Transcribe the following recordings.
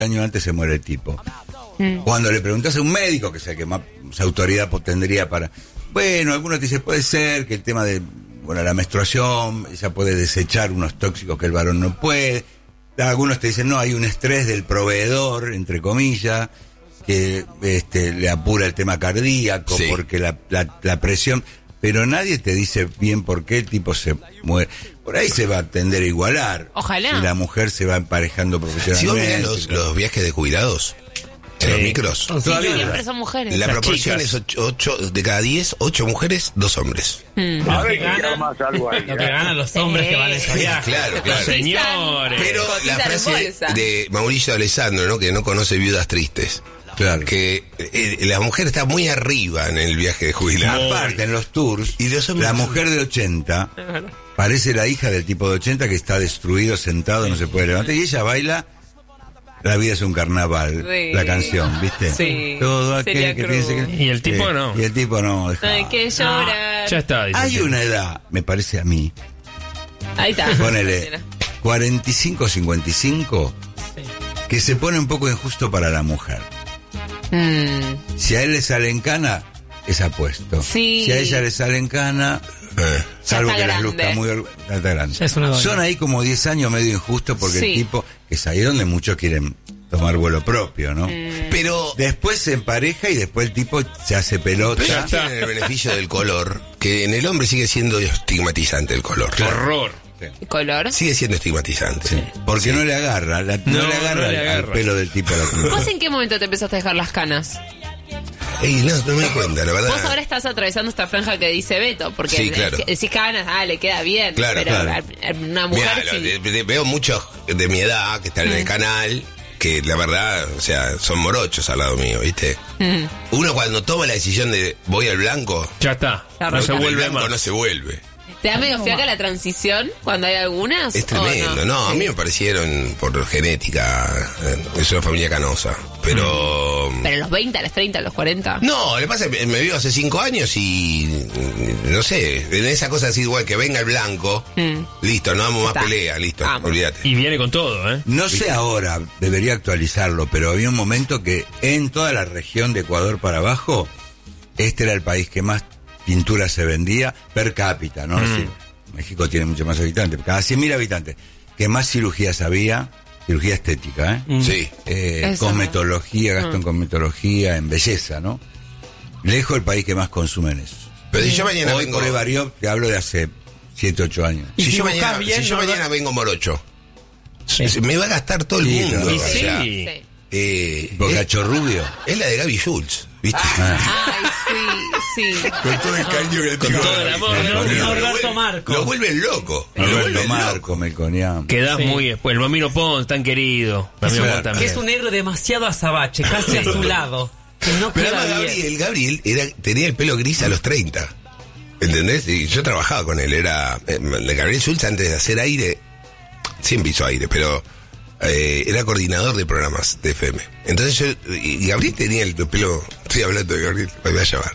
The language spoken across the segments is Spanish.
años antes se muere el tipo. Cuando le preguntás a un médico, que es el que más autoridad tendría para... Bueno, algunos te dicen, puede ser que el tema de la menstruación, ella puede desechar unos tóxicos que el varón no puede. Algunos te dicen, no, hay un estrés del proveedor, entre comillas, que le apura el tema cardíaco, sí, porque la presión... Pero nadie te dice bien por qué el tipo se muere. Por ahí se va a tender a igualar. Ojalá. Si la mujer se va emparejando profesionalmente. Si vos mirás los viajes de jubilados, en los micros, siempre son mujeres. La proporción es 8 de cada 10, 8 mujeres, 2 hombres. A ver, lo que ganan los hombres que van a esos viajes. Claro. Señores. Pero la frase de Mauricio Alessandro, ¿no? Que no conoce viudas tristes. Claro. Que la mujer está muy arriba en el viaje de jubilado. Aparte, en los tours, y la mujer de 80 parece la hija del tipo de 80 que está destruido, sentado, no se puede levantar. Y ella baila La vida es un carnaval, sí, la canción, ¿viste? Sí. Todo aquel que piense que... Y el tipo no. Y el tipo no. Hay que llorar. Ya está. Hay una edad, me parece a mí. Ahí está. Ponele 45, 55, sí, que se pone un poco injusto para la mujer. Si a él le sale en cana, es apuesto. Sí. Si a ella le sale en cana, salvo que las luzca muy grande. Son ahí como 10 años medio injustos porque sí, el tipo, que es ahí donde muchos quieren tomar vuelo propio, ¿no? Pero después se empareja y después el tipo se hace pelota. Pero tiene el beneficio del color, que en el hombre sigue siendo estigmatizante el color. ¡Qué horror! ¿El color? Sigue siendo estigmatizante. Sí, porque sí, no le agarra, no le agarra al pelo del tipo. ¿Vos en qué momento te empezaste a dejar las canas? No me di cuenta, la verdad. Vos ahora estás atravesando esta franja que dice Beto, porque sí, claro, decís canas, le queda bien. Claro, pero claro, una mujer mirá, veo muchos de mi edad que están en el canal, que la verdad, o sea, son morochos al lado mío, ¿viste? Uno cuando toma la decisión de voy al blanco, ya está, no se vuelve más. No se vuelve. ¿Te da medio fiaca la transición cuando hay algunas? Es tremendo, no, a mí me parecieron por genética, es una familia canosa, pero... ¿Pero a los 20, a los 30, a los 40? No, le pasa que me vio hace 5 años y, no sé, en esa cosa así, igual que venga el blanco, listo, no damos más pelea, listo, olvídate. Y viene con todo, ¿eh? No sé ahora, debería actualizarlo, pero había un momento que en toda la región de Ecuador para abajo, este era el país que más pintura se vendía per cápita, ¿no? Sí, México tiene mucho más habitantes, cada 100.000 habitantes, que más cirugías había, cirugía estética, Sí. Cosmetología, gasto en cosmetología, en belleza, ¿no? Lejos el país que más consumen eso. Pero si yo mañana hoy vengo... por varió, te hablo de hace 7, 8 años. Si yo mañana vengo morocho, me va a gastar todo el mundo. Sí, o sea, Bocacho rubio. Es la de Gaby Schultz, ¿viste? Ay, sí. Con todo el cariño que le tengo. Con todo el amor, ¿no? Roberto Marco. Lo vuelven loco. Roberto Marco, Melconian. Quedás muy después. El Mamino Pons, tan querido. Que es un héroe demasiado azabache, casi a su lado. Que no pero queda además bien. Gabriel tenía el pelo gris a los 30. ¿Entendés? Y yo trabajaba con él. Era Gabriel Schultz, antes de hacer aire, siempre hizo aire, pero era coordinador de programas de FM. Entonces y Gabriel tenía el pelo, estoy hablando de Gabriel, me voy a llamar.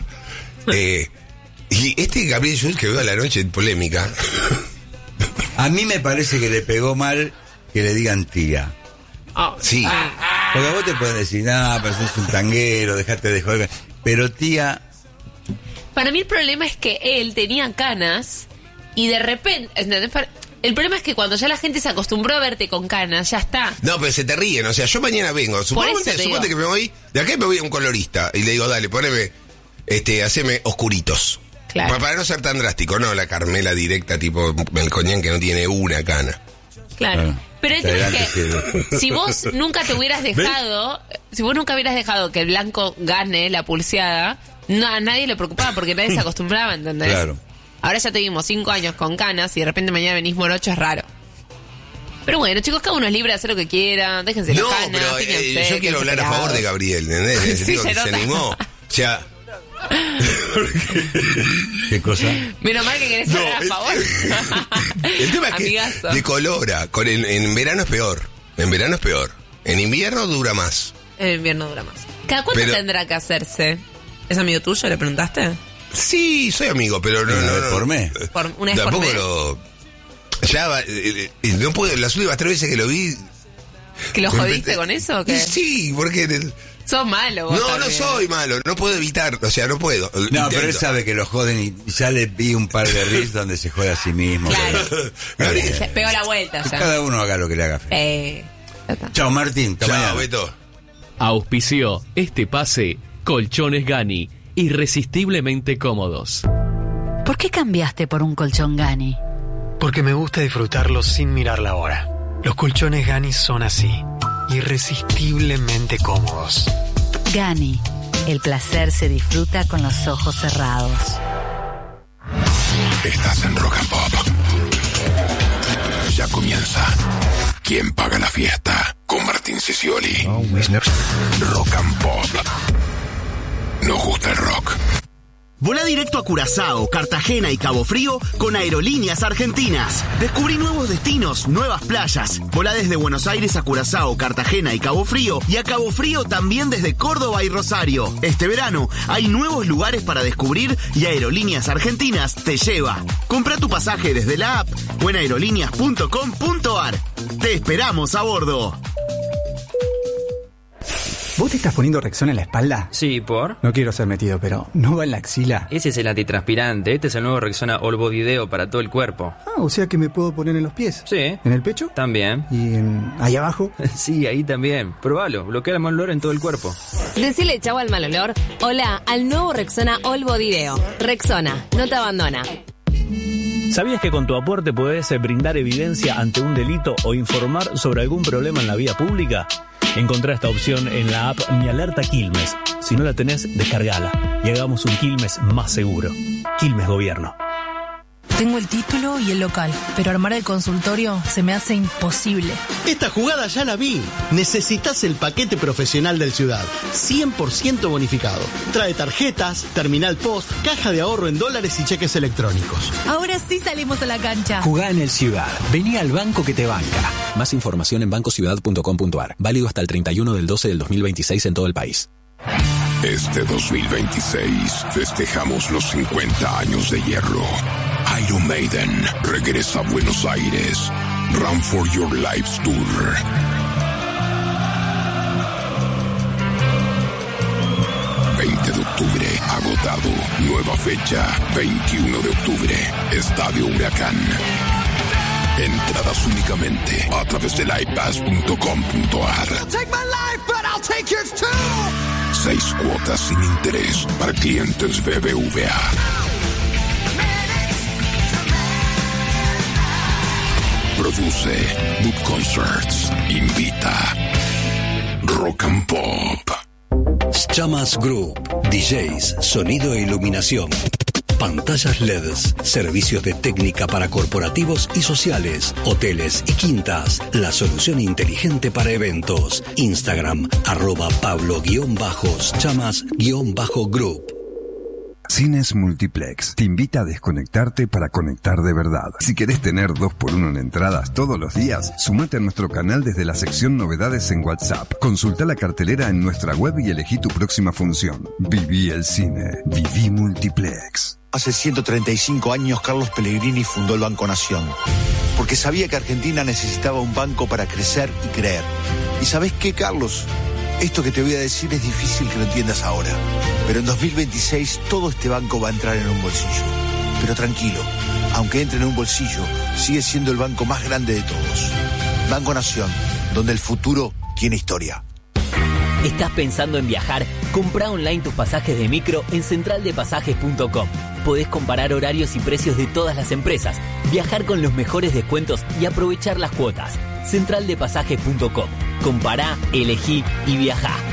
Y este Gabriel Schultz que veo a la noche en polémica. A mí me parece que le pegó mal que le digan tía. Sí. Porque a vos te pueden decir, pero sos un tanguero, dejate de joder. Pero tía... Para mí el problema es que él tenía canas y de repente... ¿entendés? El problema es que cuando ya la gente se acostumbró a verte con canas, ya está. No, pero se te ríen, o sea, yo mañana vengo, suponte que me voy, de acá me voy a un colorista y le digo, dale, poneme, haceme oscuritos. Claro. Para no ser tan drástico, no, la Carmela directa tipo Melconian que no tiene una cana. Claro. Pero el tema es que si vos nunca te hubieras dejado, si vos nunca hubieras dejado que el blanco gane la pulseada, a nadie le preocupaba porque nadie se acostumbraba, ¿entendés? Claro. Ahora ya tuvimos 5 años con canas y de repente mañana venís morocho, es raro. Pero bueno, chicos, cada uno es libre de hacer lo que quiera, déjense las canas, pero fíjense, yo quiero hablar a favor de Gabriel, ¿entendés? Sí, Digo que se animó. O sea... ¿Qué cosa? Menos mal que querés hablar a favor. El tema es que decolora. En verano es peor. En verano es peor. En invierno dura más. En invierno dura más. ¿Cada cuánto tendrá que hacerse? ¿Es amigo tuyo? ¿Le preguntaste? Sí, soy amigo, pero no. ¿Por mes? ¿Una vez por mes? Ya no puedo, las últimas 3 veces que lo vi, ¿Que lo jodiste con eso o qué? Sí, porque... Sos malo vos No también. soy malo, no puedo evitar, o sea, no puedo. No, Intento. pero él sabe que lo joden y ya le vi un par de reels donde se jode a sí mismo. Claro. Se pegó la vuelta Que ya. cada uno haga lo que le haga feliz. Ya está. Chao, Martín. Hasta Chao, mañana. Beto. Auspició este pase Colchones Gani, irresistiblemente cómodos. ¿Por qué cambiaste por un colchón Gani? Porque me gusta disfrutarlo sin mirar la hora. Los colchones Gani son así, irresistiblemente cómodos. Gani, el placer se disfruta con los ojos cerrados. Estás en Rock and Pop. Ya comienza. ¿Quién paga la fiesta? Con Martín Sicioli. Rock and Pop. Nos gusta el rock. Volá directo a Curazao, Cartagena y Cabo Frío con Aerolíneas Argentinas. Descubrí nuevos destinos, nuevas playas. Volá desde Buenos Aires a Curazao, Cartagena y Cabo Frío, y a Cabo Frío también desde Córdoba y Rosario. Este verano hay nuevos lugares para descubrir y Aerolíneas Argentinas te lleva. Compra tu pasaje desde la app o en aerolíneas.com.ar. Te esperamos a bordo. ¿Vos te estás poniendo Rexona en la espalda? Sí, ¿por? No quiero ser metido, pero ¿no va en la axila? Ese es el antitranspirante. Este es el nuevo Rexona All Body Deo para todo el cuerpo. Ah, o sea que me puedo poner en los pies. Sí. ¿En el pecho? También. ¿Y ahí abajo? Sí, ahí también. Probalo. Bloquea el mal olor en todo el cuerpo. Decile chau al mal olor. Hola al nuevo Rexona All Body Deo. Rexona, no te abandona. ¿Sabías que con tu aporte podés brindar evidencia ante un delito o informar sobre algún problema en la vía pública? Encontrá esta opción en la app Mi Alerta Quilmes. Si no la tenés, descargala y hagamos un Quilmes más seguro. Quilmes Gobierno. Tengo el título y el local, pero armar el consultorio se me hace imposible. Esta jugada ya la vi. Necesitas el paquete profesional del Ciudad, 100% bonificado. Trae tarjetas, terminal post, caja de ahorro en dólares y cheques electrónicos. Ahora sí salimos a la cancha. Jugá en el Ciudad. Vení al banco que te banca. Más información en bancociudad.com.ar. Válido hasta el 31 del 12 del 2026 en todo el país. Este 2026 festejamos los 50 años de Hierro. Iron Maiden regresa a Buenos Aires. Run for Your Lives Tour. 20 de octubre, agotado. Nueva fecha, 21 de octubre, Estadio Huracán. Entradas únicamente a través de livepass.com.ar. 6 cuotas sin interés para clientes BBVA. Produce Book Concerts. Invita Rock and Pop. Chamas Group. DJs, sonido e iluminación. Pantallas LEDs, servicios de técnica para corporativos y sociales, hoteles y quintas. La solución inteligente para eventos. Instagram, @Pablo_Chamas_Group. Cines Multiplex te invita a desconectarte para conectar de verdad. Si querés tener 2x1 en entradas todos los días, sumate a nuestro canal desde la sección Novedades en WhatsApp. Consulta la cartelera en nuestra web y elegí tu próxima función. Viví el cine. Viví Multiplex. Hace 135 años Carlos Pellegrini fundó el Banco Nación, porque sabía que Argentina necesitaba un banco para crecer y creer. ¿Y sabés qué, Carlos? Esto que te voy a decir es difícil que lo entiendas ahora, pero en 2026 todo este banco va a entrar en un bolsillo. Pero tranquilo, aunque entre en un bolsillo, sigue siendo el banco más grande de todos. Banco Nación, donde el futuro tiene historia. ¿Estás pensando en viajar? Comprá online tus pasajes de micro en centraldepasajes.com. Podés comparar horarios y precios de todas las empresas, viajar con los mejores descuentos y aprovechar las cuotas. Centraldepasajes.com. Compará, elegí y viajá.